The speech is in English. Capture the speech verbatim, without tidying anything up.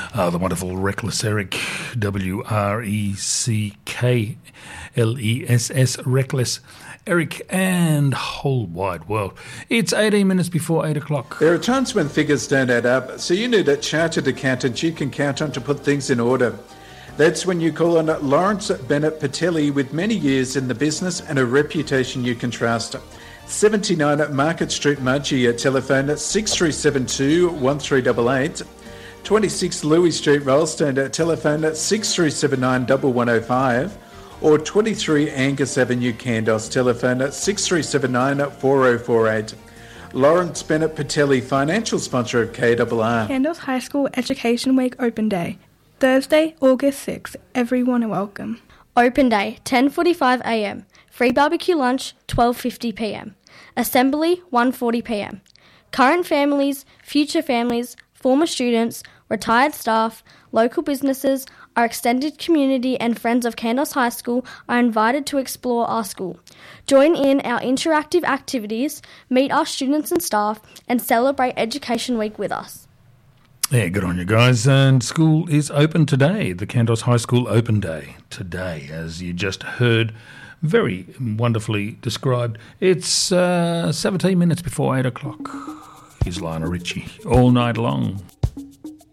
Uh, the wonderful Reckless Eric, W R E C K L E S S, Reckless Eric, and Whole Wide World. It's eighteen minutes before eight o'clock. There are times when figures don't add up, so you need a chartered accountant you can count on to put things in order. That's when you call on Lawrence Bennett Patelli, with many years in the business and a reputation you can trust. seventy-nine Market Street, Mudgee, telephone six three seven two, one three eight eight. twenty-six Louis Street, Rollstone, telephone six three seven nine, one one zero five. Or twenty-three Angus Avenue, Candos, telephone six three seven nine, four zero four eight. Lawrence Bennett Patelli, financial sponsor of K R R. Candos High School Education Week Open Day, Thursday, August sixth. Everyone are welcome. Open Day, ten forty-five a m. Free barbecue lunch, twelve fifty p m. Assembly, one forty p m. Current families, future families, former students, retired staff, local businesses, our extended community and friends of Candos High School are invited to explore our school. Join in our interactive activities, meet our students and staff, and celebrate Education Week with us. Yeah, good on you guys. And school is open today, the Candos High School Open Day today, as you just heard, very wonderfully described. It's uh, seventeen minutes before eight o'clock. Here's Lionel Richie, All Night Long.